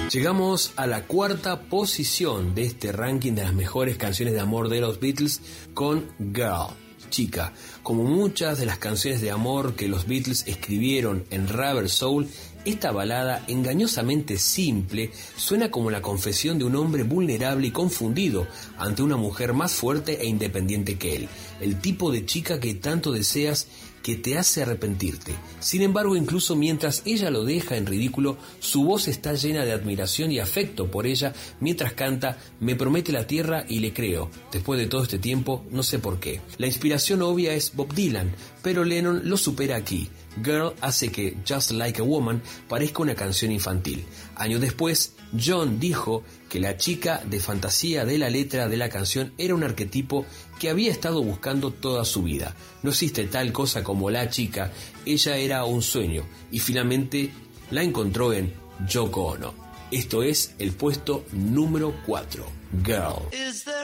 Llegamos a la cuarta posición de este ranking de las mejores canciones de amor de los Beatles con Girl, chica. Como muchas de las canciones de amor que los Beatles escribieron en Rubber Soul, esta balada engañosamente simple suena como la confesión de un hombre vulnerable y confundido ante una mujer más fuerte e independiente que él, el tipo de chica que tanto deseas, que te hace arrepentirte. Sin embargo, incluso mientras ella lo deja en ridículo, su voz está llena de admiración y afecto por ella mientras canta "Me promete la tierra y le creo. Después de todo este tiempo, no sé por qué". La inspiración obvia es Bob Dylan, pero Lennon lo supera aquí. Girl hace que Just Like a Woman parezca una canción infantil. Años después, John dijo que la chica de fantasía de la letra de la canción era un arquetipo que había estado buscando toda su vida. No existe tal cosa como la chica, ella era un sueño, y finalmente la encontró en Yoko Ono. Esto es el puesto número 4, Girl.